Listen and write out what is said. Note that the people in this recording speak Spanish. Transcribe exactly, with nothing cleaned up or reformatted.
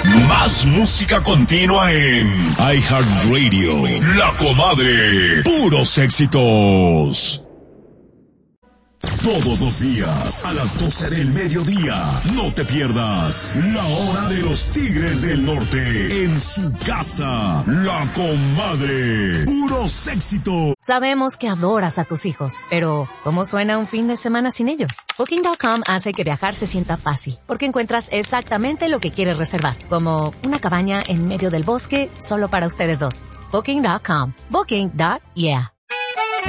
Más música continua en iHeartRadio. La Comadre. Puros éxitos. Todos los días, a las doce del mediodía, no te pierdas La Hora de los Tigres del Norte, en su casa, La Comadre, puros éxitos. Sabemos que adoras a tus hijos, pero ¿cómo suena un fin de semana sin ellos? Booking punto com hace que viajar se sienta fácil, porque encuentras exactamente lo que quieres reservar, como una cabaña en medio del bosque solo para ustedes dos. Booking punto com. Booking. Yeah.